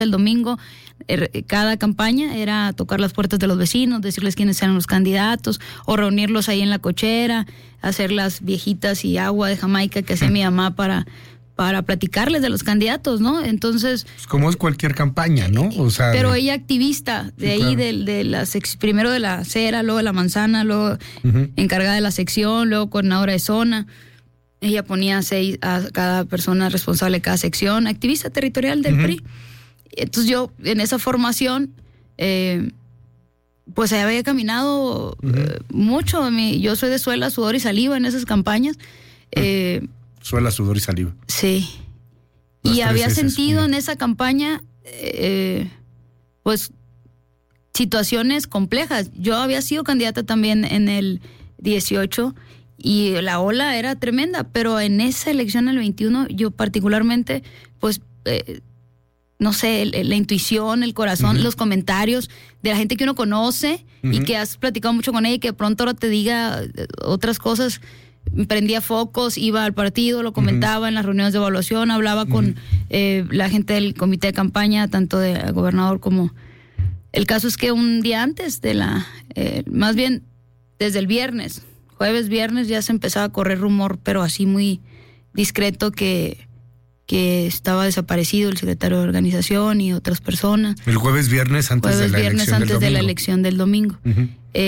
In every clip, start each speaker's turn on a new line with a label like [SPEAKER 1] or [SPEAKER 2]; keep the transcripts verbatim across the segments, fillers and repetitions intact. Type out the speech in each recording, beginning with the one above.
[SPEAKER 1] El domingo, er, cada campaña era tocar las puertas de los vecinos, decirles quiénes eran los candidatos, o reunirlos ahí en la cochera, hacer las viejitas y agua de Jamaica que hacía mi mamá para, para platicarles de los candidatos, ¿no? Entonces...
[SPEAKER 2] Pues como es cualquier campaña, ¿no? O sea,
[SPEAKER 1] pero
[SPEAKER 2] de...
[SPEAKER 1] ella activista, de
[SPEAKER 2] sí,
[SPEAKER 1] ahí,
[SPEAKER 2] claro.
[SPEAKER 1] de, de las, primero de la cera, luego de la manzana, luego uh-huh. encargada de la sección, luego coordinadora de zona. Ella ponía a, seis, a cada persona responsable de cada sección, activista territorial del uh-huh. P R I. Entonces yo, en esa formación, eh, pues había caminado uh-huh. eh, mucho. Mi, yo soy de suela, sudor y saliva en esas campañas. Eh,
[SPEAKER 2] suela, sudor y saliva.
[SPEAKER 1] Sí. Las y había sentido en esa campaña, eh, pues, situaciones complejas. Yo había sido candidata también en el dieciocho y la ola era tremenda, pero en esa elección, el veintiuno, yo particularmente, pues... Eh, no sé, la intuición, el corazón, uh-huh. los comentarios de la gente que uno conoce uh-huh. y que has platicado mucho con ella y que de pronto ahora te diga otras cosas. Prendía focos, iba al partido, lo comentaba uh-huh. en las reuniones de evaluación, hablaba uh-huh. con eh, la gente del comité de campaña, tanto del gobernador como... El caso es que un día antes de la... Eh, más bien desde el viernes, jueves, viernes, ya se empezaba a correr rumor, pero así muy discreto, que... que estaba desaparecido el secretario de organización y otras personas.
[SPEAKER 2] El jueves, viernes antes
[SPEAKER 1] jueves,
[SPEAKER 2] de la
[SPEAKER 1] viernes
[SPEAKER 2] elección
[SPEAKER 1] antes
[SPEAKER 2] del
[SPEAKER 1] de
[SPEAKER 2] domingo.
[SPEAKER 1] la elección del domingo.
[SPEAKER 2] Uh-huh.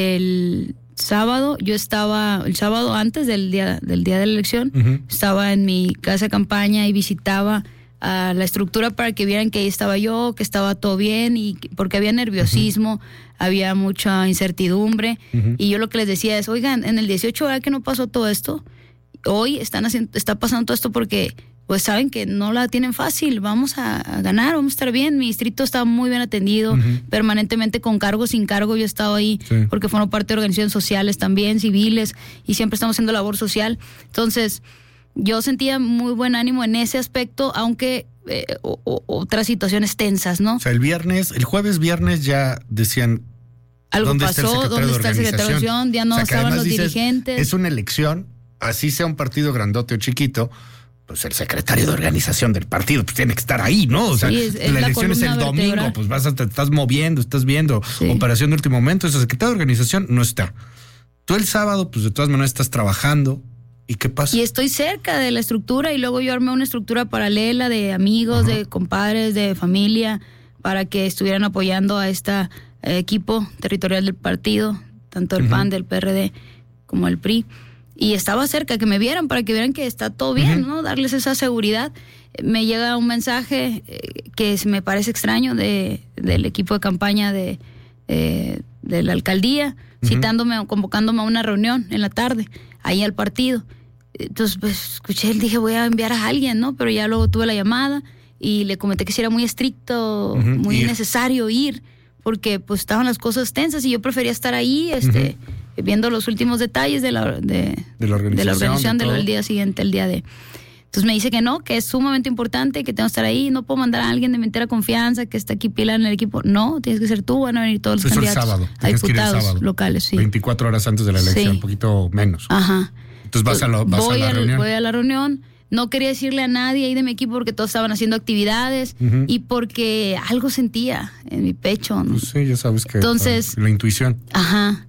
[SPEAKER 1] El sábado, yo estaba, el sábado antes del día, del día de la elección, uh-huh. estaba en mi casa de campaña y visitaba a la estructura para que vieran que ahí estaba yo, que estaba todo bien, y porque había nerviosismo, uh-huh. había mucha incertidumbre, uh-huh. y yo lo que les decía es, oigan, en el dieciocho, ¿verdad que no pasó todo esto? Hoy están haciendo, está pasando todo esto porque pues saben que no la tienen fácil, vamos a, a ganar, vamos a estar bien. Mi distrito está muy bien atendido, uh-huh. permanentemente con cargo, sin cargo, yo he estado ahí sí. porque formo parte de organizaciones sociales también, civiles, y siempre estamos haciendo labor social. Entonces, yo sentía muy buen ánimo en ese aspecto, aunque eh, o, o, otras situaciones tensas, ¿no?
[SPEAKER 2] O sea, el viernes, el jueves, viernes ya decían...
[SPEAKER 1] Algo
[SPEAKER 2] ¿dónde
[SPEAKER 1] pasó,
[SPEAKER 2] está el
[SPEAKER 1] ¿dónde está el secretario de organización? Ya no
[SPEAKER 2] o sea,
[SPEAKER 1] estaban los
[SPEAKER 2] dices,
[SPEAKER 1] dirigentes.
[SPEAKER 2] Es una elección, así sea un partido grandote o chiquito, pues el secretario de organización del partido pues tiene que estar ahí, ¿no? O sea,
[SPEAKER 1] sí, es, es
[SPEAKER 2] la,
[SPEAKER 1] la
[SPEAKER 2] elección es el domingo,
[SPEAKER 1] vertebral.
[SPEAKER 2] Pues vas a, te estás moviendo, estás viendo sí. operación de último momento, ese secretario de organización no está. Tú el sábado, pues de todas maneras estás trabajando. ¿Y qué pasa?
[SPEAKER 1] Y estoy cerca de la estructura y luego yo armé una estructura paralela de amigos, uh-huh. de compadres, de familia, para que estuvieran apoyando a este eh, equipo territorial del partido, tanto el uh-huh. P A N, del P R D, como el P R I. Y estaba cerca, que me vieran para que vieran que está todo bien, uh-huh. ¿no? Darles esa seguridad. Me llega un mensaje eh, que me parece extraño de del equipo de campaña de, eh, de la alcaldía, uh-huh. citándome, convocándome a una reunión en la tarde, ahí al partido. Entonces, pues, escuché, dije, voy a enviar a alguien, ¿no? Pero ya luego tuve la llamada y le comenté que si era muy estricto, uh-huh. muy ir. necesario ir, porque pues estaban las cosas tensas y yo prefería estar ahí, este... Uh-huh. viendo los últimos detalles de la, de,
[SPEAKER 2] de la organización,
[SPEAKER 1] de la organización
[SPEAKER 2] de
[SPEAKER 1] del día siguiente, el día de... Entonces me dice que no, que es sumamente importante, que tengo que estar ahí, no puedo mandar a alguien de mi entera confianza, que está aquí pila en el equipo. No, tienes que ser tú, van a venir todos los
[SPEAKER 2] Eso
[SPEAKER 1] candidatos.
[SPEAKER 2] El sábado,
[SPEAKER 1] a diputados
[SPEAKER 2] sábado,
[SPEAKER 1] locales, sí.
[SPEAKER 2] veinticuatro horas antes de la elección,
[SPEAKER 1] sí.
[SPEAKER 2] un poquito menos.
[SPEAKER 1] Ajá.
[SPEAKER 2] Entonces vas, a, lo, vas
[SPEAKER 1] voy
[SPEAKER 2] a la
[SPEAKER 1] al,
[SPEAKER 2] reunión.
[SPEAKER 1] Voy a la reunión. No quería decirle a nadie ahí de mi equipo porque todos estaban haciendo actividades uh-huh. y porque algo sentía en mi pecho, ¿no?
[SPEAKER 2] Pues sí, ya sabes que
[SPEAKER 1] Entonces,
[SPEAKER 2] la intuición.
[SPEAKER 1] Ajá.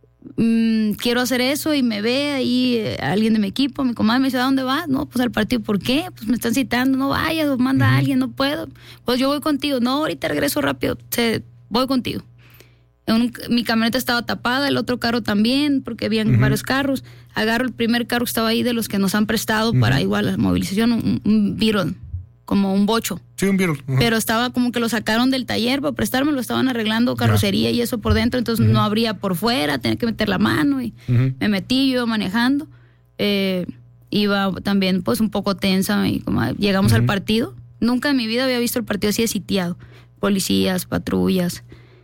[SPEAKER 1] Mm, quiero hacer eso y me ve ahí eh, alguien de mi equipo, mi comadre me dice, ¿a dónde vas? No, pues al partido. ¿Por qué? Pues me están citando, no vayas, manda uh-huh. a alguien, no puedo. Pues yo voy contigo. No, ahorita regreso rápido, se, voy contigo. Un, mi camioneta estaba tapada, el otro carro también, porque habían uh-huh. varios carros. Agarro el primer carro que estaba ahí de los que nos han prestado uh-huh. para igual la movilización, un, un Beetle, como un bocho.
[SPEAKER 2] Sí, un Beetle. Uh-huh.
[SPEAKER 1] Pero estaba como que lo sacaron del taller para prestarme, lo estaban arreglando carrocería yeah. y eso por dentro, entonces uh-huh. no abría por fuera, tenía que meter la mano y uh-huh. me metí, yo iba manejando. Eh, iba también pues un poco tensa y como llegamos uh-huh. al partido. Nunca en mi vida había visto el partido así de sitiado. Policías, patrullas.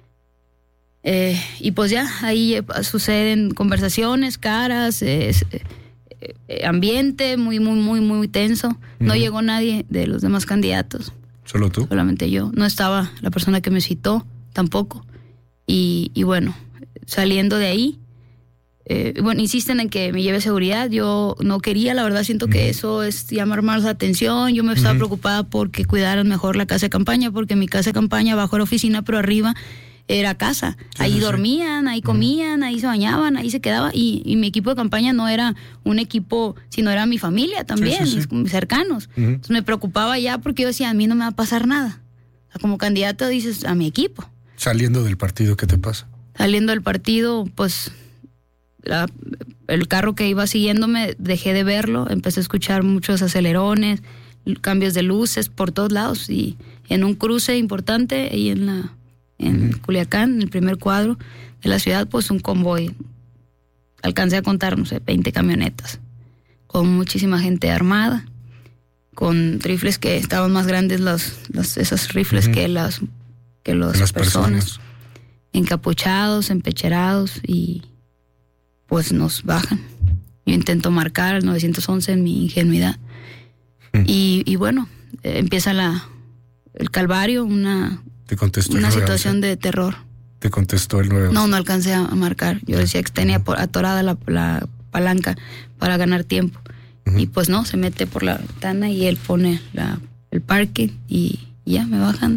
[SPEAKER 1] Eh, y pues ya, ahí eh, suceden conversaciones, caras, eh, eh, ambiente muy, muy, muy, muy tenso. Uh-huh. No llegó nadie de los demás candidatos.
[SPEAKER 2] ¿Solo tú?
[SPEAKER 1] Solamente yo. No estaba la persona que me citó, tampoco. Y, y bueno, saliendo de ahí, Eh, bueno, insisten en que me lleve seguridad. Yo no quería, la verdad siento uh-huh. que eso es llamar más la atención. Yo me estaba uh-huh. preocupada porque cuidaran mejor la casa de campaña, porque mi casa de campaña abajo era oficina, pero arriba era casa. Sí, ahí sí, dormían, ahí comían, uh-huh. ahí se bañaban, ahí se quedaba. Y, y mi equipo de campaña no era un equipo, sino era mi familia también, sí, sí, sí. mis cercanos. Uh-huh. Entonces me preocupaba ya porque yo decía, a mí no me va a pasar nada. O sea, como candidato dices, a mi equipo.
[SPEAKER 2] Saliendo del partido, ¿qué te pasa?
[SPEAKER 1] Saliendo del partido, pues... La, el carro que iba siguiéndome, dejé de verlo, empecé a escuchar muchos acelerones, cambios de luces por todos lados, y en un cruce importante ahí en la en uh-huh. Culiacán, en el primer cuadro de la ciudad, pues un convoy. Alcancé a contar, no sé, veinte camionetas, con muchísima gente armada, con rifles que estaban más grandes, los, los, esos rifles uh-huh. que las que las, las personas, personas, encapuchados, empecherados, y pues nos bajan. Yo intento marcar el nueve once en mi ingenuidad. Mm. Y, y bueno, eh, empieza la el calvario, una,
[SPEAKER 2] ¿Te contestó
[SPEAKER 1] una
[SPEAKER 2] el
[SPEAKER 1] situación de terror.
[SPEAKER 2] ¿Te contestó el nueve once?
[SPEAKER 1] No, no alcancé a marcar. Yo decía que tenía uh-huh. atorada la, la palanca para ganar tiempo. Uh-huh. Y pues no, se mete por la ventana y él pone la, el parque y ya me bajan.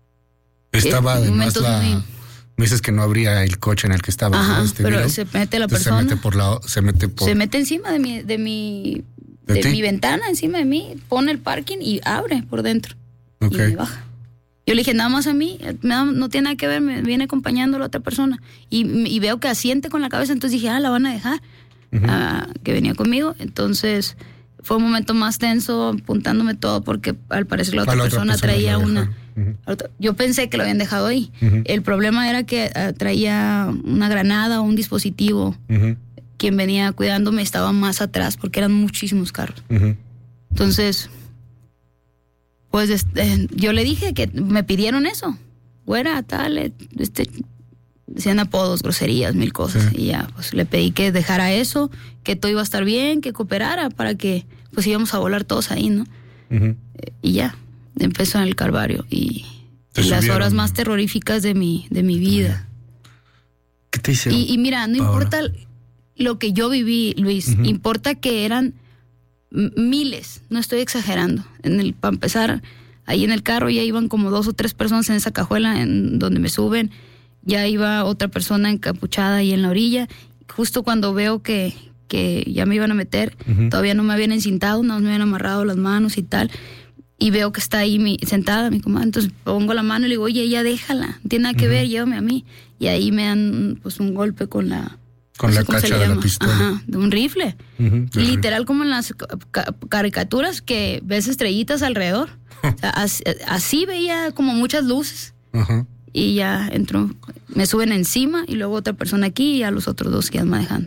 [SPEAKER 2] Estaba además la... Muy... Me dices que no abría el coche en el que estaba.
[SPEAKER 1] Ajá,
[SPEAKER 2] este
[SPEAKER 1] pero
[SPEAKER 2] video.
[SPEAKER 1] se mete la
[SPEAKER 2] Entonces
[SPEAKER 1] persona.
[SPEAKER 2] Se mete por la, se mete por.
[SPEAKER 1] Se mete encima de mi, de mi, de, de mi ventana, encima de mí, pone el parking y abre por dentro. Okay. Y me baja. Yo le dije, nada más a mí, no tiene nada que ver, me viene acompañando la otra persona. Y, y veo que asiente con la cabeza, entonces dije, ah, la van a dejar, uh-huh. ah, que venía conmigo. Entonces fue un momento más tenso, apuntándome todo, porque al parecer la otra, la persona, otra persona traía una... Uh-huh. Yo pensé que lo habían dejado ahí. Uh-huh. El problema era que uh, traía una granada o un dispositivo. Uh-huh. Quien venía cuidándome estaba más atrás porque eran muchísimos carros. Uh-huh. Entonces, pues este, yo le dije que me pidieron eso. Güera, tal, este, decían apodos, groserías, mil cosas. Sí. Y ya, pues le pedí que dejara eso, que todo iba a estar bien, que cooperara para que pues íbamos a volar todos ahí, ¿no? Uh-huh. Eh, y ya. Empezó en el calvario y, y las horas más terroríficas de mi de mi vida.
[SPEAKER 2] ¿Qué te hicieron?
[SPEAKER 1] Y, y mira, no Paola. Importa lo que yo viví, Luis, uh-huh. importa que eran miles, no estoy exagerando. En el para empezar, ahí en el carro ya iban como dos o tres personas en esa cajuela en donde me suben, ya iba otra persona encapuchada ahí en la orilla. Justo cuando veo que, que ya me iban a meter, uh-huh. todavía no me habían encintado, no me habían amarrado las manos y tal. Y veo que está ahí mi, sentada mi comadre, entonces pongo la mano y le digo, oye, ya déjala, no tiene nada que uh-huh. ver, llévame a mí. Y ahí me dan pues un golpe con la...
[SPEAKER 2] Con no la cacha de la pistola.
[SPEAKER 1] Ajá, de un rifle. Uh-huh. Literal como en las ca- caricaturas que ves estrellitas alrededor. O sea, así, así veía como muchas luces. Uh-huh. Y ya entró, me suben encima y luego otra persona aquí y a los otros dos que iban manejando.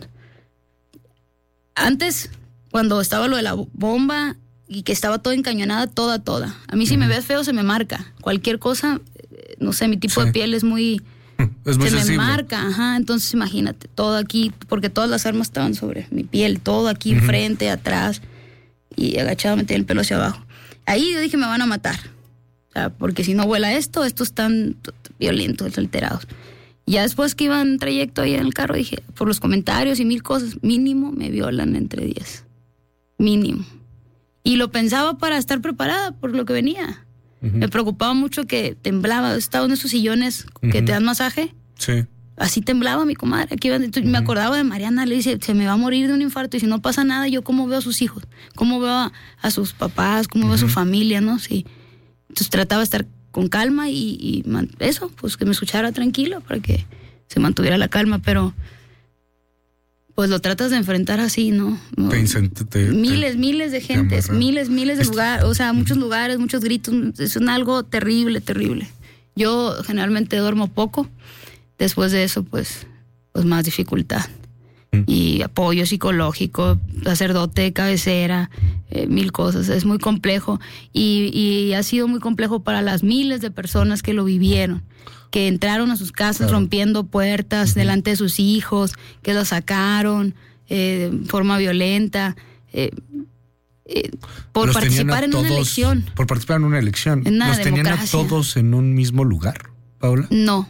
[SPEAKER 1] Antes, cuando estaba lo de la bomba... y que estaba toda encañonada, toda, toda. A mí si uh-huh. me ves feo se me marca. Cualquier cosa, no sé, mi tipo sí. de piel es muy...
[SPEAKER 2] Es muy
[SPEAKER 1] se
[SPEAKER 2] sensible.
[SPEAKER 1] me marca, ajá. Entonces imagínate, todo aquí, porque todas las armas estaban sobre mi piel, todo aquí uh-huh. enfrente, atrás, y agachado metí el pelo hacia abajo. Ahí yo dije, me van a matar. O sea, porque si no vuela esto, estos están violentos, alterados. Ya después que iba en trayecto ahí en el carro, dije, por los comentarios y mil cosas, mínimo me violan entre diez. Mínimo. Y lo pensaba para estar preparada por lo que venía. Uh-huh. Me preocupaba mucho que temblaba. Estaba en esos sillones uh-huh. que te dan masaje.
[SPEAKER 2] Sí.
[SPEAKER 1] Así temblaba mi comadre. Aquí uh-huh. me acordaba de Mariana. Le dice, se me va a morir de un infarto. Y si no pasa nada, ¿yo cómo veo a sus hijos? ¿Cómo veo a, a sus papás? ¿Cómo uh-huh. veo a su familia? ¿No? Sí. Entonces trataba de estar con calma y, y eso, pues que me escuchara tranquilo para que se mantuviera la calma. Pero... pues lo tratas de enfrentar así, ¿no?
[SPEAKER 2] Te incent- te,
[SPEAKER 1] miles,
[SPEAKER 2] te,
[SPEAKER 1] miles de gentes, miles, miles de este... lugares, o sea, muchos lugares, muchos gritos, es un algo terrible, terrible. Yo generalmente duermo poco, después de eso, pues, pues más dificultad. Mm. Y apoyo psicológico, sacerdote de cabecera, eh, mil cosas, es muy complejo. Y, y ha sido muy complejo para las miles de personas que lo vivieron, que entraron a sus casas claro. rompiendo puertas uh-huh. delante de sus hijos, que los sacaron eh, de forma violenta, eh, eh, por
[SPEAKER 2] los
[SPEAKER 1] participar en
[SPEAKER 2] todos,
[SPEAKER 1] una elección.
[SPEAKER 2] Por participar en una elección.
[SPEAKER 1] En una
[SPEAKER 2] ¿Los
[SPEAKER 1] democracia.
[SPEAKER 2] tenían a todos en un mismo lugar, Paola?
[SPEAKER 1] No,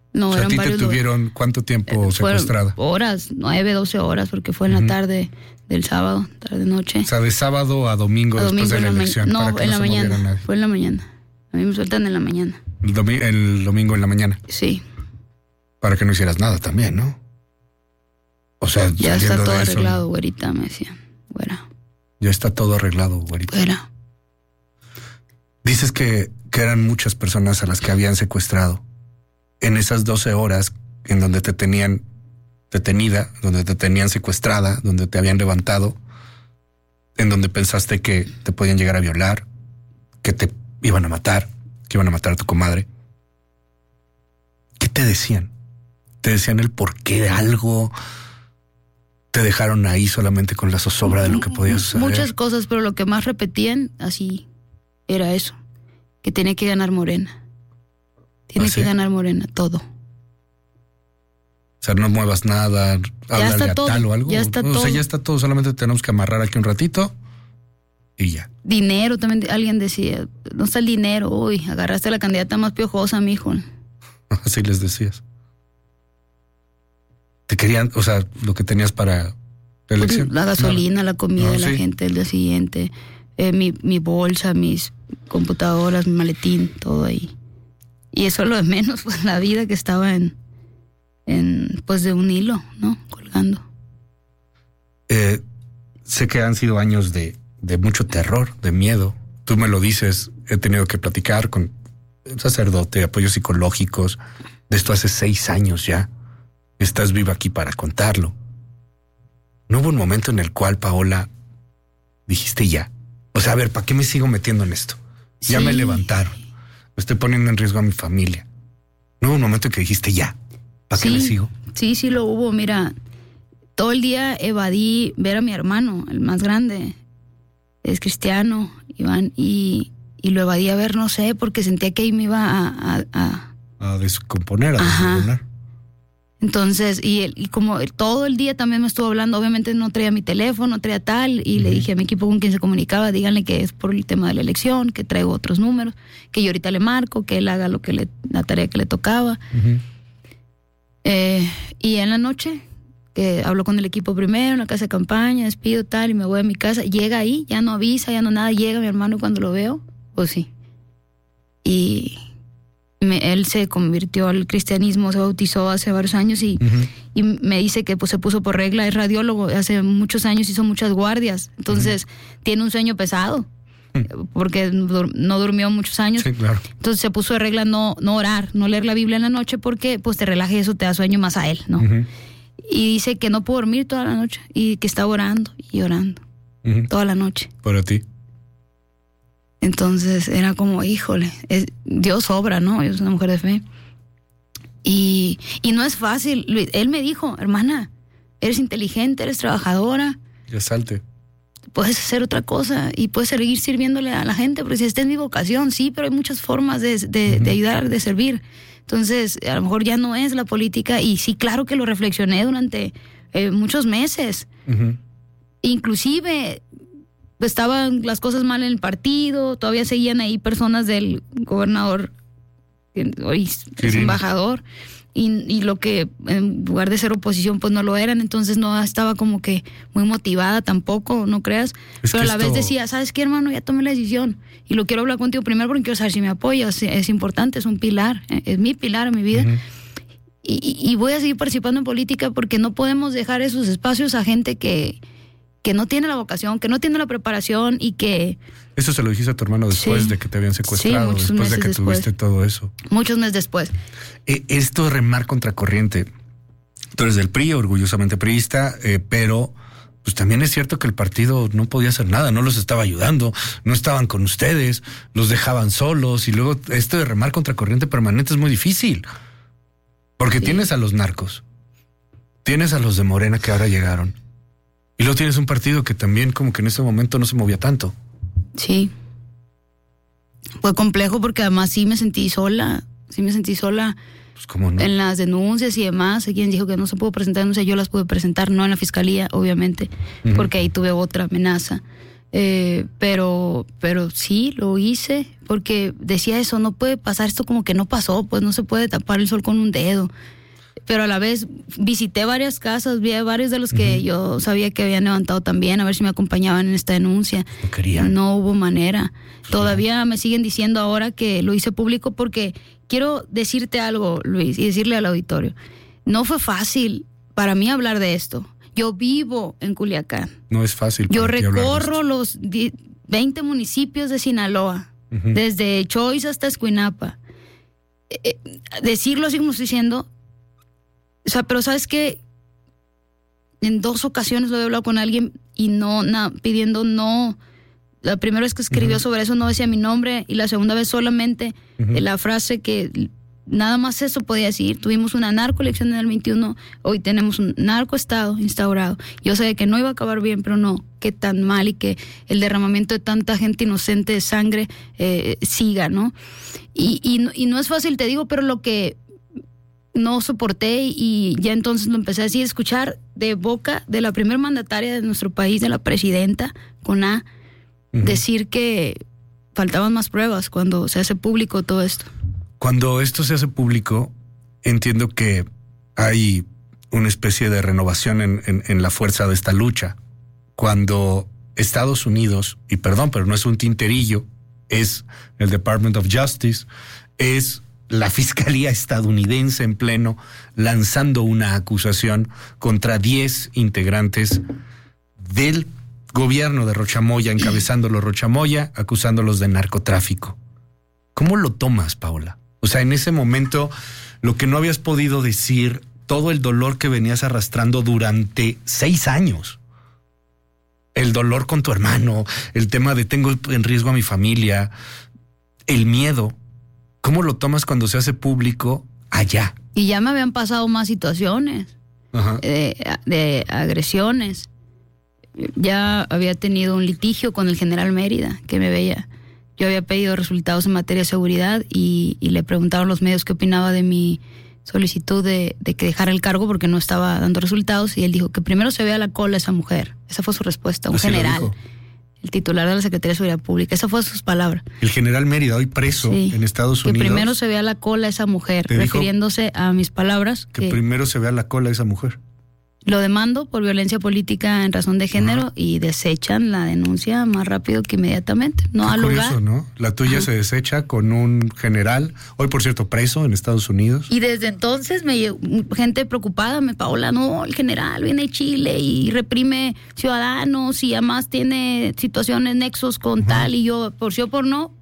[SPEAKER 1] No,
[SPEAKER 2] o sea,
[SPEAKER 1] eran
[SPEAKER 2] ¿a ti
[SPEAKER 1] varios
[SPEAKER 2] te tuvieron lugares. ¿Cuánto tiempo eh, secuestrada?
[SPEAKER 1] Horas, nueve, doce horas, porque fue en uh-huh. la tarde del sábado, tarde noche.
[SPEAKER 2] O sea, de sábado a domingo, a después domingo de la elección.
[SPEAKER 1] Ma- no,
[SPEAKER 2] para que
[SPEAKER 1] en
[SPEAKER 2] no
[SPEAKER 1] la mañana. Fue en la mañana. A mí me sueltan en la mañana.
[SPEAKER 2] El, domi- el domingo en la mañana.
[SPEAKER 1] Sí.
[SPEAKER 2] Para que no hicieras nada también, ¿no? O sea,
[SPEAKER 1] ya está todo
[SPEAKER 2] de eso,
[SPEAKER 1] arreglado, güerita, me decían. Güera.
[SPEAKER 2] Ya está todo arreglado, güerita.
[SPEAKER 1] Güera.
[SPEAKER 2] Dices que, que eran muchas personas a las que habían secuestrado. En esas doce horas en donde te tenían detenida, donde te tenían secuestrada, donde te habían levantado, en donde pensaste que te podían llegar a violar, que te iban a matar, que iban a matar a tu comadre. ¿Qué te decían? ¿Te decían el porqué de algo? ¿Te dejaron ahí solamente con la zozobra de lo que podía suceder?
[SPEAKER 1] Muchas cosas, pero lo que más repetían así era eso, que tenía que ganar Morena. Tiene ¿Ah, que sí? ganar Morena, todo. O
[SPEAKER 2] sea, no muevas nada, háblale a tal o algo.
[SPEAKER 1] Ya está
[SPEAKER 2] o
[SPEAKER 1] todo.
[SPEAKER 2] sea, ya está todo, solamente tenemos que amarrar aquí un ratito y ya.
[SPEAKER 1] Dinero, también alguien decía, no está el dinero, uy, agarraste a la candidata más piojosa, mijo.
[SPEAKER 2] Así les decías. Te querían, o sea, lo que tenías para la elección.
[SPEAKER 1] La gasolina, no. la comida no, de la
[SPEAKER 2] sí.
[SPEAKER 1] gente el día siguiente, eh, mi, mi bolsa, mis computadoras, mi maletín, todo ahí. Y eso lo de menos, pues la vida que estaba en, en pues de un hilo, ¿no? Colgando.
[SPEAKER 2] Eh, sé que han sido años de, de mucho terror, de miedo. Tú me lo dices, he tenido que platicar con un sacerdote, apoyos psicológicos, de esto hace seis años ya. Estás viva aquí para contarlo. ¿No hubo un momento en el cual, Paola, dijiste ya? O sea, a ver, ¿para qué me sigo metiendo en esto? Sí. Ya me levantaron. Me estoy poniendo en riesgo a mi familia. ¿No hubo un momento en que dijiste ya? ¿Para
[SPEAKER 1] sí,
[SPEAKER 2] qué me sigo?
[SPEAKER 1] Sí, sí lo hubo. Mira, todo el día evadí ver a mi hermano, el más grande. Es cristiano, Iván, y, y lo evadí a ver, no sé, porque sentía que ahí me iba a... A, a...
[SPEAKER 2] a descomponer, a desmoronar.
[SPEAKER 1] Entonces, y, el, y como el, todo el día también me estuvo hablando, obviamente no traía mi teléfono, no traía tal, y uh-huh. le dije a mi equipo con quien se comunicaba, díganle que es por el tema de la elección, que traigo otros números, que yo ahorita le marco, que él haga lo que le, la tarea que le tocaba. Uh-huh. Eh, y en la noche, que hablo con el equipo primero, en la casa de campaña, despido tal, y me voy a mi casa, llega ahí, ya no avisa, ya no nada, llega mi hermano cuando lo veo, pues sí. Y... Me, él se convirtió al cristianismo, se bautizó hace varios años y, uh-huh. y me dice que pues se puso por regla, es radiólogo, hace muchos años hizo muchas guardias, entonces uh-huh. tiene un sueño pesado, uh-huh. porque no durmió muchos años,
[SPEAKER 2] sí, claro.
[SPEAKER 1] Entonces se puso de regla no, no orar, no leer la Biblia en la noche porque pues te relaja y eso te da sueño más a él, ¿no? Uh-huh. Y dice que no pudo dormir toda la noche y que está orando y orando uh-huh. toda la noche.
[SPEAKER 2] Para ti.
[SPEAKER 1] Entonces era como, híjole, es, Dios obra, ¿no? Yo soy una mujer de fe. Y, y no es fácil. Él me dijo, hermana, eres inteligente, eres trabajadora.
[SPEAKER 2] Ya salte.
[SPEAKER 1] Puedes hacer otra cosa y puedes seguir sirviéndole a la gente, porque si esta es mi vocación, sí, pero hay muchas formas de, de, uh-huh. de ayudar, de servir. Entonces, a lo mejor ya no es la política y sí, claro que lo reflexioné durante eh, muchos meses. Uh-huh. Inclusive... estaban las cosas mal en el partido, todavía seguían ahí personas del gobernador, hoy es embajador, y, y lo que en lugar de ser oposición pues no lo eran, entonces no estaba como que muy motivada tampoco, no creas, es pero a la esto... vez decía, ¿sabes qué, hermano? Ya tomé la decisión y lo quiero hablar contigo primero porque quiero saber si me apoyas, es importante, es un pilar, es mi pilar en mi vida. Uh-huh. y, y voy a seguir participando en política porque no podemos dejar esos espacios a gente que que no tiene la vocación, que no tiene la preparación y que...
[SPEAKER 2] Eso se lo dijiste a tu hermano después sí, de que te habían secuestrado, sí, después de que después. tuviste todo eso.
[SPEAKER 1] Muchos meses después.
[SPEAKER 2] Eh, esto de remar contracorriente. Tú eres del P R I, orgullosamente priista, eh, pero pues también es cierto que el partido no podía hacer nada, no los estaba ayudando, no estaban con ustedes, los dejaban solos, y luego esto de remar contracorriente permanente es muy difícil. Porque sí. tienes a los narcos, tienes a los de Morena que ahora llegaron. Y luego tienes un partido que también como que en ese momento no se movía tanto.
[SPEAKER 1] Sí. Fue complejo porque además sí me sentí sola. Sí me sentí sola.
[SPEAKER 2] Pues cómo no.
[SPEAKER 1] En las denuncias y demás. Hay quien dijo que no se pudo presentar denuncias. Yo las pude presentar, no en la fiscalía, obviamente. Uh-huh. Porque ahí tuve otra amenaza. Eh, pero, pero sí, lo hice, porque decía eso, no puede pasar esto como que no pasó, pues no se puede tapar el sol con un dedo. Pero a la vez visité varias casas, vi a varios de los que uh-huh. yo sabía que habían levantado también, a ver si me acompañaban en esta denuncia.
[SPEAKER 2] No querían.
[SPEAKER 1] No hubo manera. Sí. Todavía me siguen diciendo ahora que lo hice público, porque quiero decirte algo, Luis, y decirle al auditorio. No fue fácil para mí hablar de esto. Yo vivo en Culiacán.
[SPEAKER 2] No es fácil.
[SPEAKER 1] Yo recorro los veinte municipios de Sinaloa, uh-huh. desde Choice hasta Escuinapa. Eh, decirlo así como estoy diciendo, o sea, pero ¿sabes qué? En dos ocasiones lo he hablado con alguien y no, na, pidiendo no. La primera vez que escribió uh-huh. sobre eso no decía mi nombre, y la segunda vez solamente uh-huh. la frase que nada más eso podía decir. Tuvimos una narcoelección en el veintiuno, hoy tenemos un narcoestado instaurado. Yo sabía que no iba a acabar bien, pero no, que tan mal, y que el derramamiento de tanta gente inocente de sangre eh, siga, ¿no? Y, y, y no es fácil, te digo, pero lo que no soporté, y ya entonces lo empecé a decir, escuchar de boca de la primer mandataria de nuestro país, de la presidenta, con A, uh-huh. decir que faltaban más pruebas cuando se hace público todo esto.
[SPEAKER 2] Cuando esto se hace público, entiendo que hay una especie de renovación en, en, en la fuerza de esta lucha. Cuando Estados Unidos, y perdón, pero no es un tinterillo, es el Department of Justice, es la Fiscalía estadounidense en pleno, lanzando una acusación contra diez integrantes del gobierno de Rocha Moya, encabezándolo Rocha Moya, acusándolos de narcotráfico. ¿Cómo lo tomas, Paola? O sea, en ese momento, lo que no habías podido decir, todo el dolor que venías arrastrando durante seis años. El dolor con tu hermano, el tema de tengo en riesgo a mi familia, el miedo. ¿Cómo lo tomas cuando se hace público allá?
[SPEAKER 1] Y ya me habían pasado más situaciones de, de agresiones. Ya había tenido un litigio con el general Mérida, que me veía. Yo había pedido resultados en materia de seguridad y, y le preguntaron los medios qué opinaba de mi solicitud de, de que dejara el cargo porque no estaba dando resultados, y él dijo que primero se vea la cola esa mujer. Esa fue su respuesta, un
[SPEAKER 2] Así
[SPEAKER 1] general, el titular de la Secretaría de Seguridad Pública. Esa fue sus palabras.
[SPEAKER 2] El general Mérida, hoy preso sí, en Estados Unidos.
[SPEAKER 1] Que primero se vea la cola esa mujer, refiriéndose a mis palabras.
[SPEAKER 2] Que,
[SPEAKER 1] que
[SPEAKER 2] primero se vea la cola esa mujer.
[SPEAKER 1] Lo demando por violencia política en razón de género. Ajá. Y desechan la denuncia más rápido que inmediatamente. No
[SPEAKER 2] Qué
[SPEAKER 1] al
[SPEAKER 2] curioso,
[SPEAKER 1] lugar.
[SPEAKER 2] ¿no? La tuya Ajá. se desecha con un general, hoy por cierto preso en Estados Unidos.
[SPEAKER 1] Y desde entonces me gente preocupada, me Paola, no, el general viene de Chile y reprime ciudadanos y además tiene situaciones, nexos con Ajá. tal, y yo, por sí o por no,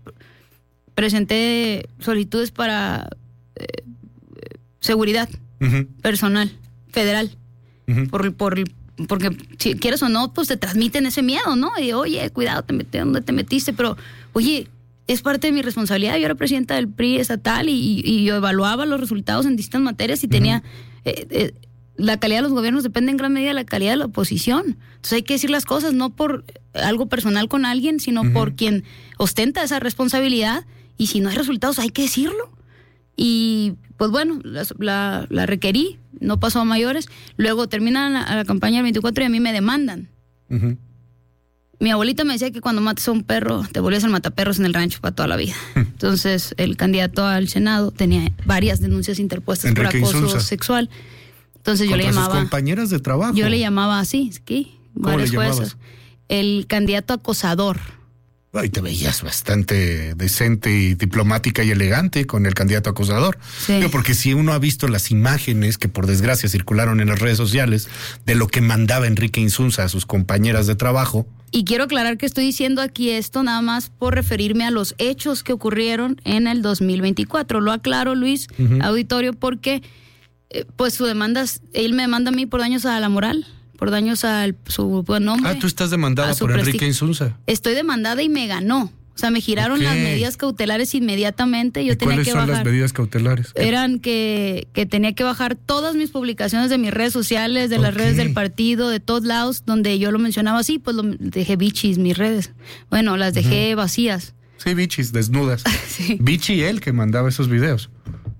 [SPEAKER 1] presenté solicitudes para eh, seguridad Ajá. personal, federal. Uh-huh. Por, por, porque si quieres o no, pues te transmiten ese miedo, ¿no? Y oye, cuidado, te metí, ¿dónde te metiste? Pero, oye, es parte de mi responsabilidad. Yo era presidenta del P R I estatal y, y yo evaluaba los resultados en distintas materias y uh-huh. tenía... Eh, eh, la calidad de los gobiernos depende en gran medida de la calidad de la oposición. Entonces hay que decir las cosas no por algo personal con alguien, sino uh-huh. por quien ostenta esa responsabilidad. Y si no hay resultados, hay que decirlo. Y pues bueno, la, la, la requerí, no pasó a mayores. Luego termina la, la campaña del veinticuatro y a mí me demandan. Uh-huh. Mi abuelita me decía que cuando mates a un perro, te volvías el mataperros en el rancho para toda la vida. Uh-huh. Entonces, el candidato al Senado tenía varias denuncias interpuestas Enrique por acoso Insulza. sexual. Entonces yo le llamaba...
[SPEAKER 2] sus compañeras de trabajo.
[SPEAKER 1] Yo le llamaba así, sí, varias cosas. El candidato acosador.
[SPEAKER 2] Y te veías bastante decente y diplomática y elegante con el candidato acosador. Sí. Pero porque si uno ha visto las imágenes que por desgracia circularon en las redes sociales de lo que mandaba Enrique Insunza a sus compañeras de trabajo.
[SPEAKER 1] Y quiero aclarar que estoy diciendo aquí esto nada más por referirme a los hechos que ocurrieron en el dos mil veinticuatro. Lo aclaro, Luis, uh-huh. auditorio, porque eh, pues su demanda, él me demanda a mí por daños a la moral. Por daños a su buen nombre.
[SPEAKER 2] Ah, tú estás demandada por presti- Enrique Insunza.
[SPEAKER 1] Estoy demandada y me ganó. O sea, me giraron okay. las medidas cautelares inmediatamente. Yo
[SPEAKER 2] ¿Y
[SPEAKER 1] tenía
[SPEAKER 2] cuáles
[SPEAKER 1] que
[SPEAKER 2] son
[SPEAKER 1] bajar.
[SPEAKER 2] las medidas cautelares?
[SPEAKER 1] Eran que, que tenía que bajar todas mis publicaciones de mis redes sociales, de okay. las redes del partido, de todos lados, donde yo lo mencionaba así, pues lo dejé bichis, mis redes. Bueno, las dejé uh-huh. vacías.
[SPEAKER 2] Sí, bichis, desnudas. sí. Bichi él que mandaba esos videos.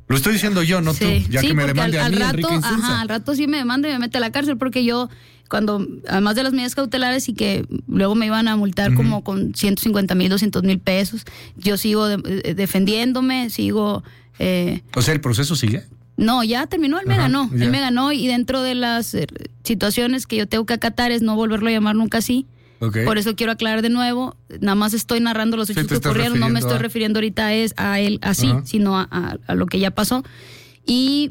[SPEAKER 2] Lo estoy diciendo yo, no
[SPEAKER 1] sí.
[SPEAKER 2] tú, ya
[SPEAKER 1] sí,
[SPEAKER 2] que me demande
[SPEAKER 1] al,
[SPEAKER 2] a
[SPEAKER 1] al
[SPEAKER 2] mí,
[SPEAKER 1] rato,
[SPEAKER 2] Enrique Insunza.
[SPEAKER 1] Ajá, al rato sí me demanda y me mete a la cárcel porque yo, cuando, además de las medidas cautelares y que luego me iban a multar uh-huh. como con ciento cincuenta mil, doscientos mil pesos, yo sigo de, de, defendiéndome, sigo... Eh,
[SPEAKER 2] o sea, ¿el proceso sigue?
[SPEAKER 1] No, ya terminó, él me Ajá, ganó, ya. él me ganó y dentro de las eh, situaciones que yo tengo que acatar es no volverlo a llamar nunca así. Okay. Por eso quiero aclarar de nuevo, nada más estoy narrando los hechos sí, que ocurrieron, no me estoy a... refiriendo ahorita a, es, a él así, uh-huh. sino a, a, a lo que ya pasó. Y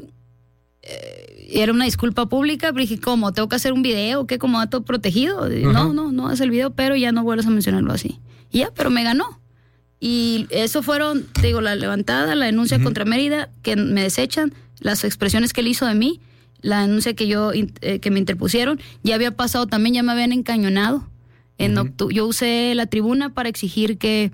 [SPEAKER 1] eh, era una disculpa pública, pero dije, ¿cómo? ¿Tengo que hacer un video? ¿Qué? ¿Como dato protegido? Uh-huh. No, no, no es el video, pero ya no vuelvas a mencionarlo así. Y ya, pero me ganó. Y eso fueron, te digo, la levantada, la denuncia uh-huh. contra Mérida, que me desechan, las expresiones que él hizo de mí, la denuncia que yo eh, que me interpusieron, ya había pasado también, ya me habían encañonado. En uh-huh. octu- yo usé la tribuna para exigir que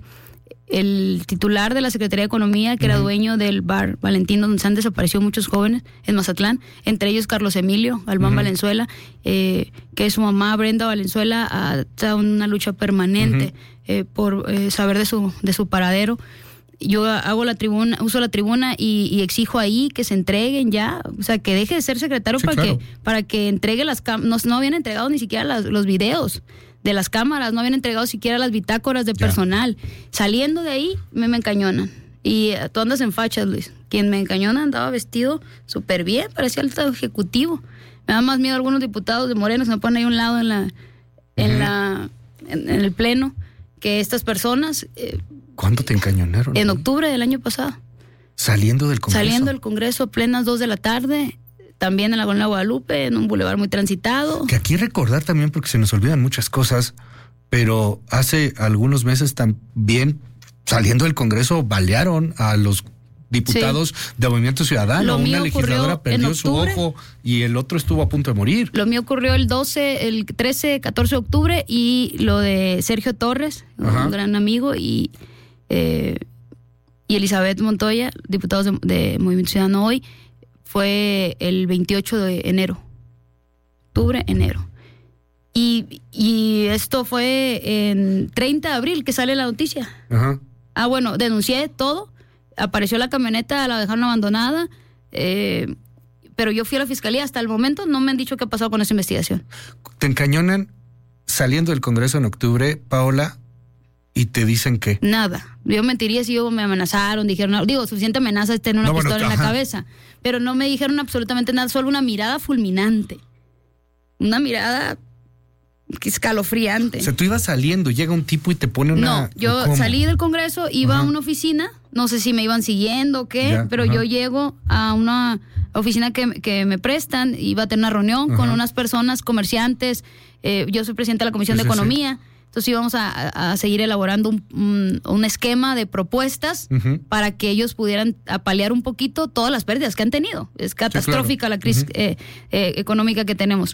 [SPEAKER 1] el titular de la Secretaría de Economía, que uh-huh. era dueño del bar Valentín, donde se han desaparecido muchos jóvenes en Mazatlán, entre ellos Carlos Emilio Albán uh-huh. Valenzuela, eh, que su mamá Brenda Valenzuela ha estado en una lucha permanente uh-huh. eh, por eh, saber de su de su paradero. Yo hago la tribuna, uso la tribuna y, y exijo ahí que se entreguen ya, o sea, que deje de ser secretario sí, para claro. que para que entregue las cámaras. No, no habían entregado ni siquiera las, los videos de las cámaras, no habían entregado siquiera las bitácoras de ya. personal. Saliendo de ahí, me, me encañonan. Y tú andas en fachas, Luis. Quien me encañona andaba vestido súper bien, parecía alto ejecutivo. Me da más miedo algunos diputados de Morena que se me ponen ahí a un lado en la, en uh-huh. la, en, en el pleno, que estas personas. Eh,
[SPEAKER 2] ¿Cuándo te encañonaron?
[SPEAKER 1] En octubre del año pasado.
[SPEAKER 2] ¿Saliendo del Congreso?
[SPEAKER 1] Saliendo del Congreso a plenas dos de la tarde, también en la Colonia Guadalupe, en un bulevar muy transitado.
[SPEAKER 2] Que aquí recordar también, porque se nos olvidan muchas cosas, pero hace algunos meses también, saliendo del Congreso, balearon a los diputados sí. de Movimiento Ciudadano. Una legisladora perdió su ojo y el otro estuvo a punto de morir.
[SPEAKER 1] Lo mío ocurrió el doce, el trece, catorce de octubre, y lo de Sergio Torres, Ajá. un gran amigo, y... Eh, y Elizabeth Montoya, diputados de, de Movimiento Ciudadano hoy, fue el veintiocho de enero, octubre, enero. Y, y esto fue en treinta de abril que sale la noticia.
[SPEAKER 2] Ajá.
[SPEAKER 1] Ah, bueno, denuncié todo, apareció la camioneta, la dejaron abandonada, eh, pero yo fui a la fiscalía. Hasta el momento no me han dicho qué ha pasado con esa investigación.
[SPEAKER 2] Te encañonan saliendo del Congreso en octubre, Paola, y te dicen que
[SPEAKER 1] nada. Yo mentiría si yo me amenazaron, dijeron, no, digo, suficiente amenaza es tener una no, pistola bueno, en la cabeza, pero no me dijeron absolutamente nada, solo una mirada fulminante, una mirada escalofriante.
[SPEAKER 2] O sea, tú ibas saliendo, llega un tipo y te pone una...
[SPEAKER 1] No, yo ¿cómo? Salí del Congreso, iba Ajá. a una oficina, no sé si me iban siguiendo o qué, ya, pero Ajá. yo llego a una oficina que, que me prestan, iba a tener una reunión Ajá. con unas personas, comerciantes, eh, yo soy presidenta de la Comisión sí, de Economía, sí. Entonces íbamos a, a seguir elaborando un, un, un esquema de propuestas uh-huh. para que ellos pudieran paliar un poquito todas las pérdidas que han tenido. Es catastrófica sí, claro. la crisis uh-huh. eh, eh, económica que tenemos.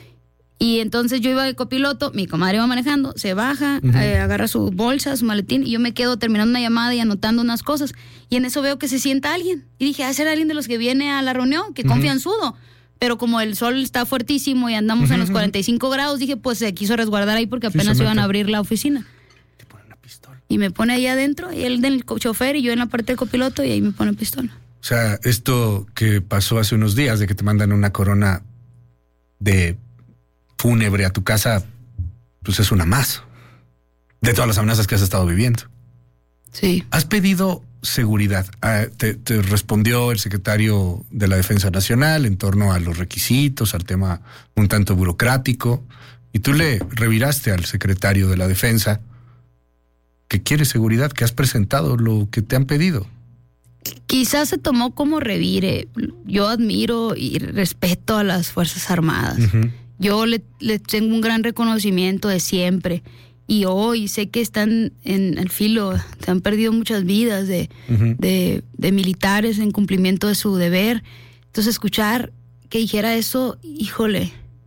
[SPEAKER 1] Y entonces yo iba de copiloto, mi comadre iba manejando, se baja, uh-huh. eh, agarra su bolsa, su maletín, y yo me quedo terminando una llamada y anotando unas cosas. Y en eso veo que se sienta alguien. Y dije, ah, ¿será alguien de los que viene a la reunión? Que uh-huh. confianzudo. Pero como el sol está fuertísimo y andamos uh-huh. en los cuarenta y cinco grados, dije, pues se quiso resguardar ahí porque apenas sí, iban a abrir la oficina.
[SPEAKER 2] Te pone una pistola.
[SPEAKER 1] Y me pone ahí adentro, y él del chofer y yo en la parte del copiloto, y ahí me pone pistola.
[SPEAKER 2] O sea, esto que pasó hace unos días, de que te mandan una corona de fúnebre a tu casa, pues es una más de todas las amenazas que has estado viviendo.
[SPEAKER 1] Sí.
[SPEAKER 2] ¿Has pedido seguridad? Ah, te, te respondió el secretario de la Defensa Nacional en torno a los requisitos, al tema un tanto burocrático, y tú le reviraste al secretario de la Defensa que quiere seguridad, que has presentado lo que te han pedido.
[SPEAKER 1] Quizás se tomó como revire. Yo admiro y respeto a las Fuerzas Armadas. Uh-huh. Yo le, le tengo un gran reconocimiento de siempre. Y hoy sé que están en el filo, se han perdido muchas vidas de, uh-huh. de, de militares en cumplimiento de su deber. Entonces escuchar que dijera eso, híjole,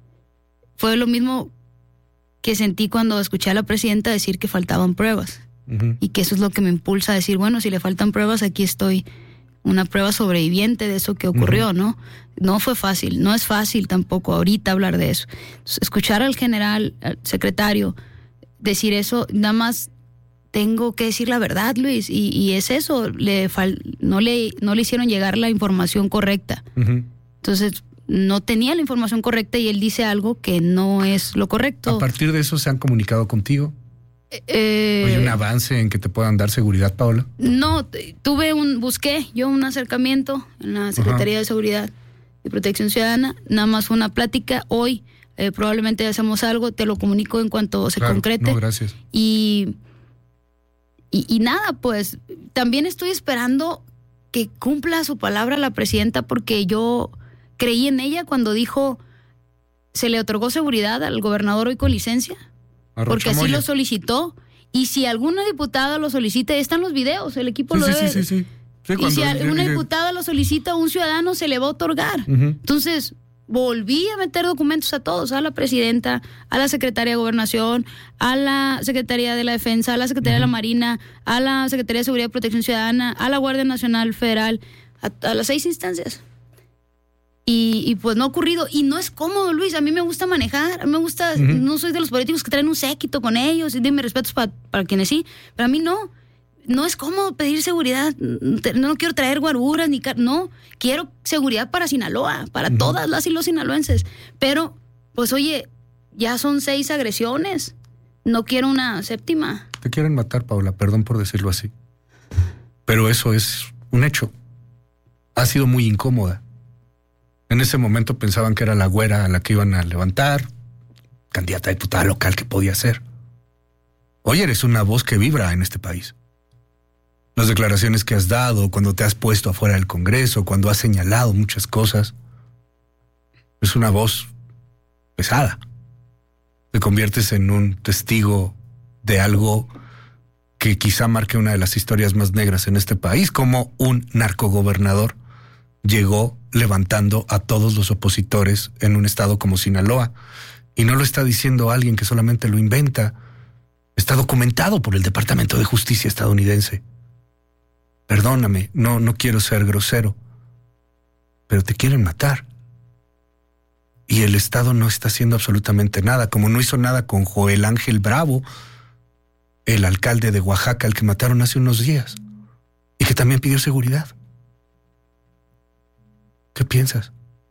[SPEAKER 1] fue lo mismo que sentí cuando escuché a la presidenta decir que faltaban pruebas. Uh-huh. Y que eso es lo que me impulsa a decir, bueno, si le faltan pruebas, aquí estoy, una prueba sobreviviente de eso que ocurrió, uh-huh. ¿no? No fue fácil, no es fácil tampoco ahorita hablar de eso. Entonces, escuchar al general, al secretario, decir eso, nada más tengo que decir la verdad, Luis, y, y es eso, le fal, no, le, no le hicieron llegar la información correcta. Uh-huh. Entonces, no tenía la información correcta y él dice algo que no es lo correcto.
[SPEAKER 2] ¿A partir de eso se han comunicado contigo?
[SPEAKER 1] Eh,
[SPEAKER 2] ¿Hay un avance en que te puedan dar seguridad, Paola?
[SPEAKER 1] No, tuve un, busqué yo un acercamiento en la Secretaría uh-huh. de Seguridad y Protección Ciudadana, nada más fue una plática. Hoy eh, probablemente hacemos algo, te lo comunico en cuanto se
[SPEAKER 2] claro,
[SPEAKER 1] concrete.
[SPEAKER 2] No, gracias.
[SPEAKER 1] Y, y, y nada, pues también estoy esperando que cumpla su palabra la presidenta, porque yo creí en ella cuando dijo, se le otorgó seguridad al gobernador hoy con licencia. Porque así lo solicitó. Y si alguna diputada lo solicita, están los videos, el equipo
[SPEAKER 2] sí,
[SPEAKER 1] lo
[SPEAKER 2] sí,
[SPEAKER 1] debe.
[SPEAKER 2] Sí, sí, sí. Sí,
[SPEAKER 1] y si
[SPEAKER 2] yo,
[SPEAKER 1] alguna
[SPEAKER 2] yo, yo,
[SPEAKER 1] diputada lo solicita, un ciudadano se le va a otorgar. Uh-huh. Entonces, volví a meter documentos a todos, a la presidenta, a la secretaria de Gobernación, a la Secretaría de la Defensa, a la Secretaría uh-huh. de la Marina, a la Secretaría de Seguridad y Protección Ciudadana, a la Guardia Nacional Federal, a, a las seis instancias. Y, y pues no ha ocurrido. Y no es cómodo, Luis. A mí me gusta manejar. A mí me gusta... Uh-huh. No soy de los políticos que traen un séquito con ellos. Y dime respetos para, para quienes sí. Pero a mí no. No es cómodo pedir seguridad. No, no quiero traer guaruras ni... Car- no. Quiero seguridad para Sinaloa. Para uh-huh. todas las y los sinaloenses. Pero, pues oye, ya son seis agresiones. No quiero una séptima.
[SPEAKER 2] Te quieren matar, Paola. Perdón por decirlo así. Pero eso es un hecho. Ha sido muy incómoda. En ese momento pensaban que era la güera a la que iban a levantar, candidata a diputada local que podía ser. Hoy eres una voz que vibra en este país. Las declaraciones que has dado, cuando te has puesto afuera del Congreso, cuando has señalado muchas cosas, es una voz pesada. Te conviertes en un testigo de algo que quizá marque una de las historias más negras en este país, como un narcogobernador llegó levantando a todos los opositores en un estado como Sinaloa. Y no lo está diciendo alguien que solamente lo inventa. Está documentado por el Departamento de Justicia estadounidense. Perdóname, no, no quiero ser grosero, pero te quieren matar. Y el Estado no está haciendo absolutamente nada, como no hizo nada con Joel Ángel Bravo, el alcalde de Oaxaca, al que mataron hace unos días, y que también pidió seguridad. ¿Qué piensas?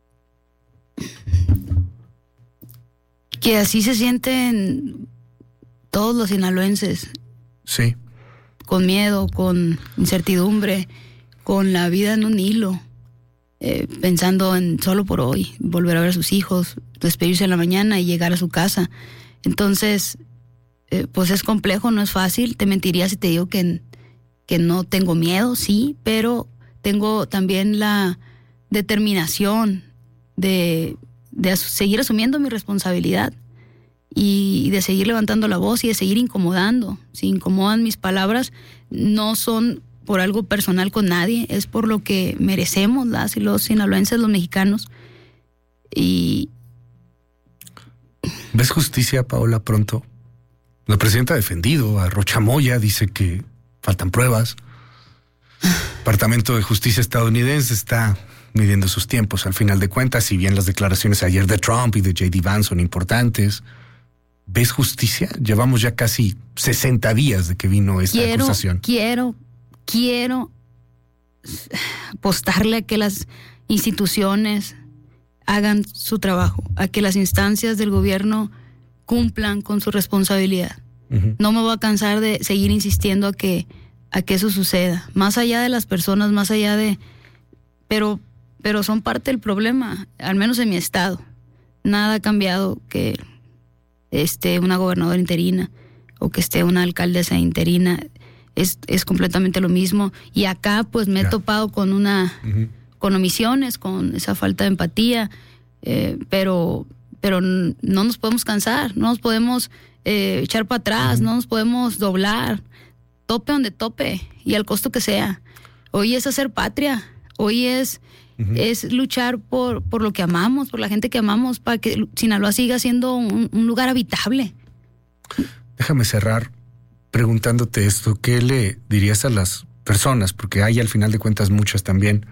[SPEAKER 1] Que así se sienten todos los sinaloenses.
[SPEAKER 2] Sí.
[SPEAKER 1] Con miedo, con incertidumbre, con la vida en un hilo, eh, pensando en solo por hoy, volver a ver a sus hijos, despedirse en la mañana y llegar a su casa. Entonces, eh, pues es complejo, no es fácil. Te mentiría si te digo que, que no tengo miedo, sí, pero tengo también la determinación de, de as- seguir asumiendo mi responsabilidad y de seguir levantando la voz y de seguir incomodando. Si incomodan mis palabras, no son por algo personal con nadie, es por lo que merecemos las y los sinaloenses, los mexicanos. Y
[SPEAKER 2] ¿ves justicia, Paola, pronto? La presidenta ha defendido a Rocha Moya, dice que faltan pruebas. El Departamento de Justicia estadounidense está midiendo sus tiempos. Al final de cuentas, si bien las declaraciones ayer de Trump y de J D Vance son importantes, ¿ves justicia? Llevamos ya casi sesenta días de que vino esta
[SPEAKER 1] quiero,
[SPEAKER 2] acusación.
[SPEAKER 1] Quiero, quiero apostarle a que las instituciones hagan su trabajo, a que las instancias del gobierno cumplan con su responsabilidad. Uh-huh. No me voy a cansar de seguir insistiendo a que, a que eso suceda. Más allá de las personas, más allá de... Pero... pero son parte del problema, al menos en mi estado. Nada ha cambiado que esté una gobernadora interina o que esté una alcaldesa interina. Es, es completamente lo mismo. Y acá pues me he yeah. topado con una uh-huh. con omisiones, con esa falta de empatía, eh, pero, pero no nos podemos cansar, no nos podemos eh, echar para atrás, uh-huh. no nos podemos doblar, tope donde tope y al costo que sea. Hoy es hacer patria, hoy es... Uh-huh. es luchar por, por lo que amamos, por la gente que amamos, para que Sinaloa siga siendo un, un lugar habitable.
[SPEAKER 2] Déjame cerrar preguntándote esto. ¿Qué le dirías a las personas? Porque hay al final de cuentas muchas también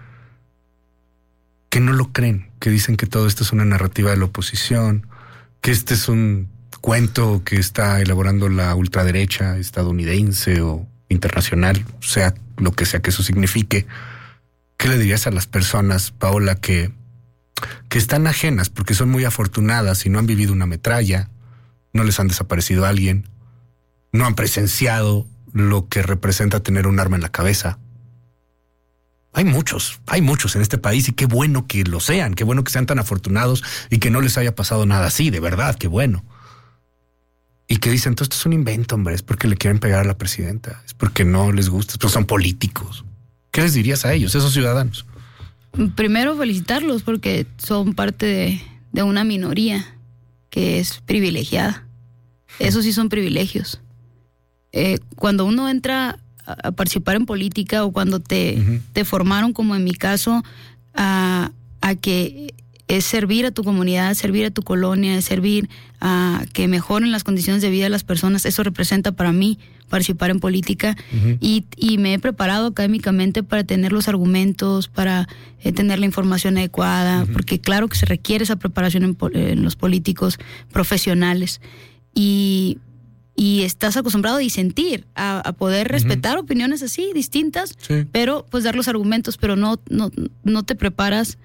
[SPEAKER 2] que no lo creen, que dicen que todo esto es una narrativa de la oposición, que este es un cuento que está elaborando la ultraderecha estadounidense o internacional, sea lo que sea que eso signifique, ¿qué le dirías a las personas, Paola, que, que están ajenas porque son muy afortunadas y no han vivido una metralla, no les han desaparecido a alguien, no han presenciado lo que representa tener un arma en la cabeza? Hay muchos, hay muchos en este país y qué bueno que lo sean, qué bueno que sean tan afortunados y que no les haya pasado nada así, de verdad, qué bueno. Y que dicen, todo esto es un invento, hombre, es porque le quieren pegar a la presidenta, es porque no les gusta, es porque son políticos. ¿Qué les dirías a ellos, esos ciudadanos?
[SPEAKER 1] Primero felicitarlos porque son parte de, de una minoría que es privilegiada. Esos sí son privilegios. Eh, cuando uno entra a participar en política o cuando te, uh-huh. te formaron, como en mi caso, a, a que es servir a tu comunidad, servir a tu colonia, es servir a que mejoren las condiciones de vida de las personas, eso representa para mí participar en política. Uh-huh. y, y me he preparado académicamente para tener los argumentos, para eh, tener la información adecuada, uh-huh. porque claro que se requiere esa preparación en, en los políticos profesionales. Y Y estás acostumbrado a disentir, a, a poder respetar uh-huh. opiniones así, distintas, sí. pero pues dar los argumentos, pero no, no, no te preparas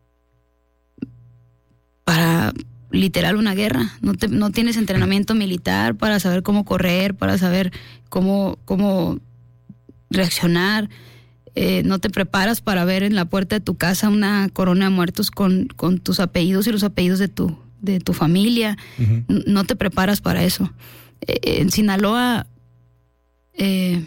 [SPEAKER 1] para literal una guerra. No, te, no tienes entrenamiento militar para saber cómo correr, para saber cómo, cómo reaccionar. Eh, no te preparas para ver en la puerta de tu casa una corona de muertos con, con tus apellidos y los apellidos de tu, de tu familia. Uh-huh. No te preparas para eso. En Sinaloa, eh,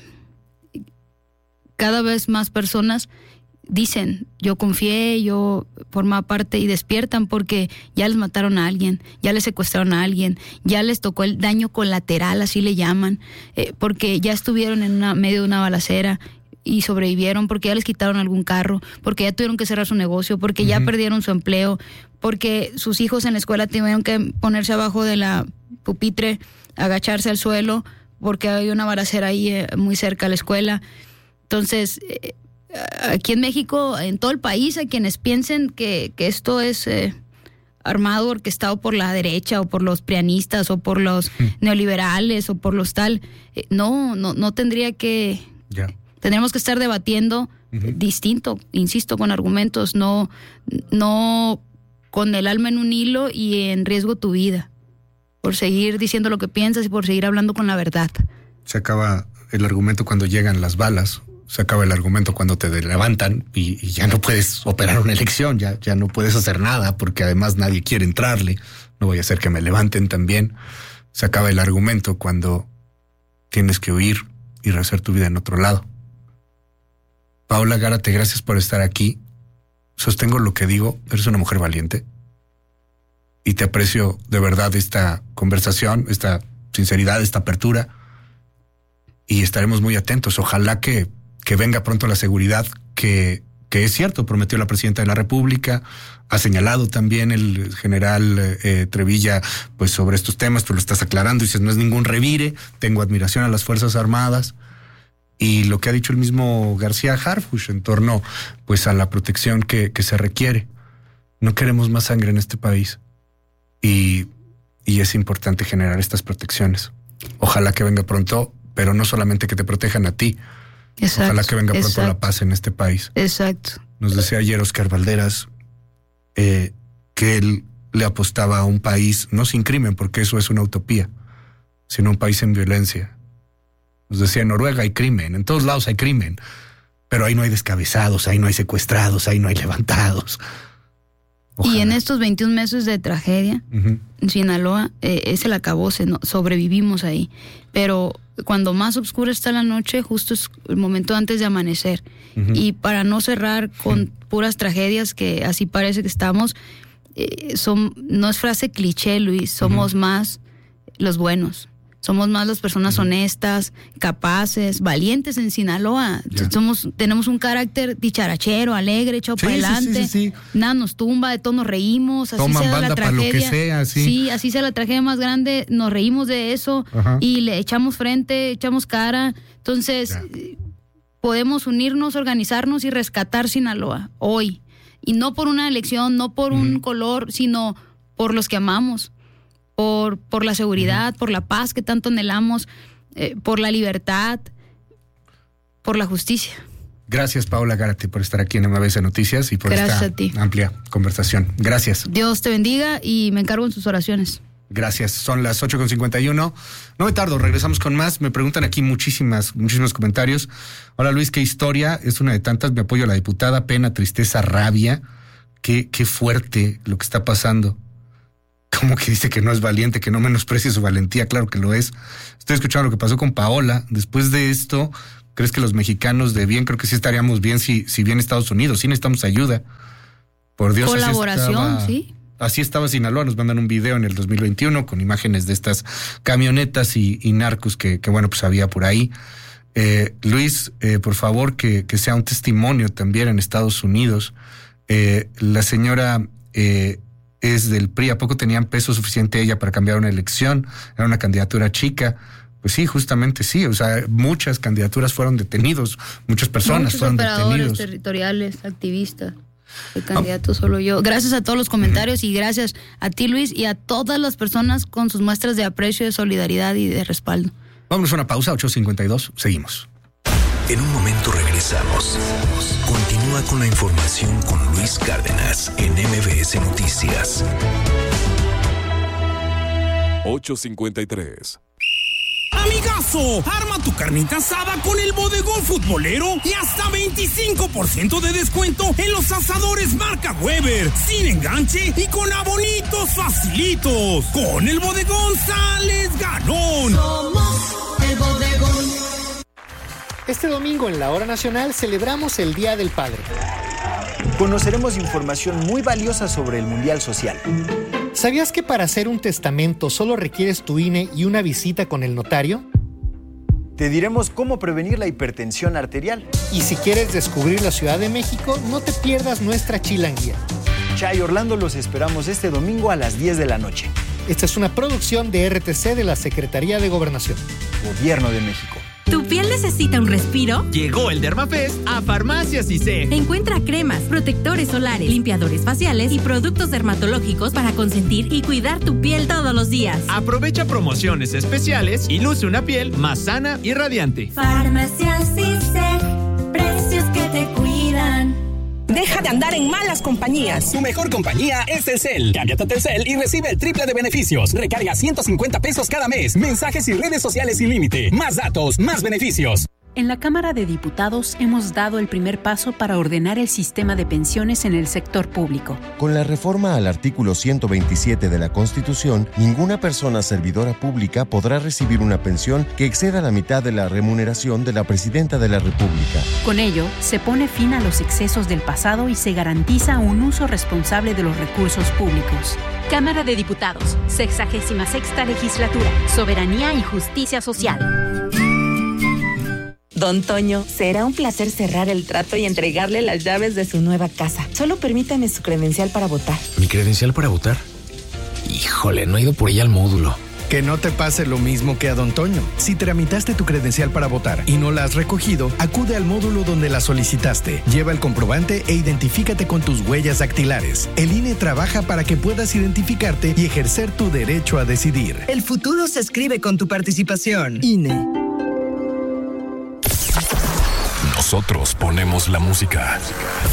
[SPEAKER 1] cada vez más personas dicen, yo confié, yo formaba parte, y despiertan porque ya les mataron a alguien, ya les secuestraron a alguien, ya les tocó el daño colateral, así le llaman, eh, porque ya estuvieron en una, medio de una balacera y sobrevivieron, porque ya les quitaron algún carro, porque ya tuvieron que cerrar su negocio, porque uh-huh. ya perdieron su empleo, porque sus hijos en la escuela tuvieron que ponerse abajo de la pupitre, agacharse al suelo porque hay una balacera ahí eh, muy cerca de la escuela. Entonces, eh, aquí en México, en todo el país, hay quienes piensen que, que esto es eh, armado, orquestado por la derecha o por los prianistas o por los mm. neoliberales o por los tal. Eh, no, no, no tendría que... Yeah. Tendríamos que estar debatiendo uh-huh. distinto, insisto, con argumentos, no, no con el alma en un hilo y en riesgo tu vida, por seguir diciendo lo que piensas y por seguir hablando con la verdad.
[SPEAKER 2] Se acaba el argumento cuando llegan las balas, se acaba el argumento cuando te levantan y, y ya no puedes operar una elección, ya, ya no puedes hacer nada porque además nadie quiere entrarle, no voy a hacer que me levanten también. Se acaba el argumento cuando tienes que huir y rehacer tu vida en otro lado. Paola Gárate, gracias por estar aquí. Sostengo lo que digo, eres una mujer valiente. Y te aprecio de verdad esta conversación, esta sinceridad, esta apertura. Y estaremos muy atentos. Ojalá que, que venga pronto la seguridad que, que es cierto, prometió la presidenta de la República. Ha señalado también el general eh, Trevilla pues sobre estos temas. Tú lo estás aclarando y dices, no es ningún revire. Tengo admiración a las Fuerzas Armadas. Y lo que ha dicho el mismo García Harfuch en torno pues a la protección que, que se requiere. No queremos más sangre en este país. Y, y es importante generar estas protecciones. Ojalá que venga pronto, pero no solamente que te protejan a ti. Exacto, ojalá que venga pronto exacto. la paz en este país.
[SPEAKER 1] Exacto.
[SPEAKER 2] Nos decía ayer Oscar Valderas eh, que él le apostaba a un país, no sin crimen, porque eso es una utopía, sino un país en violencia. Nos decía, en Noruega hay crimen, en todos lados hay crimen, pero ahí no hay descabezados, ahí no hay secuestrados, ahí no hay levantados. Ojalá.
[SPEAKER 1] Y en estos veintiún meses de tragedia, uh-huh. en Sinaloa, eh, es el acabose, ¿no? Sobrevivimos ahí. Pero cuando más oscura está la noche, justo es el momento antes de amanecer. Uh-huh. Y para no cerrar con uh-huh. puras tragedias, que así parece que estamos, eh, son, no es frase cliché, Luis, somos uh-huh. más los buenos. Somos más las personas uh-huh. honestas, capaces, valientes en Sinaloa. Yeah. Somos, tenemos un carácter dicharachero, alegre, echado sí, para adelante. Sí, sí, sí. Nada nos tumba, de todo nos reímos. Así
[SPEAKER 2] Toman
[SPEAKER 1] sea
[SPEAKER 2] banda
[SPEAKER 1] la tragedia.
[SPEAKER 2] Para lo que sea, sí.
[SPEAKER 1] sí, así sea la tragedia más grande, nos reímos de eso uh-huh. y le echamos frente, echamos cara. Entonces, yeah. podemos unirnos, organizarnos y rescatar Sinaloa hoy. Y no por una elección, no por uh-huh. un color, sino por los que amamos. por, por la seguridad, uh-huh. por la paz que tanto anhelamos, eh, por la libertad, por la justicia.
[SPEAKER 2] Gracias, Paola Gárate, por estar aquí en M B S Noticias y por
[SPEAKER 1] Gracias
[SPEAKER 2] esta
[SPEAKER 1] a ti.
[SPEAKER 2] amplia conversación. Gracias.
[SPEAKER 1] Dios te bendiga y me encargo en sus oraciones.
[SPEAKER 2] Gracias. Son las ocho con cincuenta y uno. No me tardo, regresamos con más. Me preguntan aquí muchísimas, muchísimos comentarios. Hola, Luis, ¿qué historia? Es una de tantas. Me apoyo a la diputada. Pena, tristeza, rabia. Qué, qué fuerte lo que está pasando. Como que dice que no es valiente, que no menosprecie su valentía. Claro que lo es. Estoy escuchando lo que pasó con Paola. Después de esto, ¿crees que los mexicanos de bien? Creo que sí estaríamos bien si, si bien Estados Unidos. Sí necesitamos ayuda. Por Dios.
[SPEAKER 1] Colaboración,
[SPEAKER 2] así estaba,
[SPEAKER 1] sí.
[SPEAKER 2] Así estaba Sinaloa. Nos mandan un video en el dos mil veintiuno con imágenes de estas camionetas y, y narcos que, que, bueno, pues había por ahí. Eh, Luis, eh, por favor, que, que sea un testimonio también en Estados Unidos. Eh, la señora eh, es del P R I. ¿A poco tenían peso suficiente ella para cambiar una elección? Era una candidatura chica. Pues sí, justamente sí. O sea, muchas candidaturas fueron detenidos. Muchas personas
[SPEAKER 1] Muchos
[SPEAKER 2] fueron
[SPEAKER 1] operadores
[SPEAKER 2] detenidos.
[SPEAKER 1] territoriales, activistas. El candidato solo yo. Gracias a todos los comentarios y gracias a ti, Luis, y a todas las personas con sus muestras de aprecio, de solidaridad y de respaldo.
[SPEAKER 2] Vámonos a una pausa, ocho cincuenta y dos. Seguimos.
[SPEAKER 3] En un momento regresamos. Continúa con la información con Luis Cárdenas en M B S Noticias.
[SPEAKER 4] ocho cincuenta y tres.
[SPEAKER 5] Amigazo, arma tu carnita asada con el bodegón futbolero y hasta veinticinco por ciento de descuento en los asadores marca Weber, sin enganche y con abonitos facilitos. Con el bodegón sales ganón.
[SPEAKER 6] Somos el bodegón.
[SPEAKER 7] Este domingo en la Hora Nacional celebramos el Día del Padre.
[SPEAKER 8] Conoceremos información muy valiosa sobre el Mundial Social.
[SPEAKER 7] ¿Sabías que para hacer un testamento solo requieres tu I N E y una visita con el notario?
[SPEAKER 8] Te diremos cómo prevenir la hipertensión arterial.
[SPEAKER 7] Y si quieres descubrir la Ciudad de México, no te pierdas nuestra chilanguía.
[SPEAKER 8] Chay Orlando, los esperamos este domingo a las diez de la noche.
[SPEAKER 7] Esta es una producción de R T C de la Secretaría de Gobernación.
[SPEAKER 8] Gobierno de México.
[SPEAKER 9] ¿Tu piel necesita un respiro?
[SPEAKER 10] Llegó el Dermafest a Farmacias I C E.
[SPEAKER 9] Encuentra cremas, protectores solares, limpiadores faciales y productos dermatológicos para consentir y cuidar tu piel todos los días.
[SPEAKER 10] Aprovecha promociones especiales y luce una piel más sana y radiante.
[SPEAKER 11] Farmacias I C E, precios que te cuidan.
[SPEAKER 12] Deja de andar en malas compañías.
[SPEAKER 13] Tu mejor compañía es Telcel. Cámbiate a Telcel y recibe el triple de beneficios. Recarga ciento cincuenta pesos cada mes. Mensajes y redes sociales sin límite. Más datos, más beneficios.
[SPEAKER 14] En la Cámara de Diputados hemos dado el primer paso para ordenar el sistema de pensiones en el sector público.
[SPEAKER 15] Con la reforma al artículo ciento veintisiete de la Constitución, ninguna persona servidora pública podrá recibir una pensión que exceda la mitad de la remuneración de la Presidenta de la República.
[SPEAKER 14] Con ello, se pone fin a los excesos del pasado y se garantiza un uso responsable de los recursos públicos.
[SPEAKER 16] Cámara de Diputados, sexagésima sexta legislatura, soberanía y justicia social.
[SPEAKER 17] Don Toño, será un placer cerrar el trato y entregarle las llaves de su nueva casa. Solo permítame su credencial para votar.
[SPEAKER 18] ¿Mi credencial para votar? Híjole, no he ido por ella al módulo.
[SPEAKER 19] Que no te pase lo mismo que a Don Toño. Si tramitaste tu credencial para votar y no la has recogido, acude al módulo donde la solicitaste. Lleva el comprobante e identifícate con tus huellas dactilares. El I N E trabaja para que puedas identificarte y ejercer tu derecho a decidir.
[SPEAKER 20] El futuro se escribe con tu participación. I N E.
[SPEAKER 3] Nosotros ponemos la música.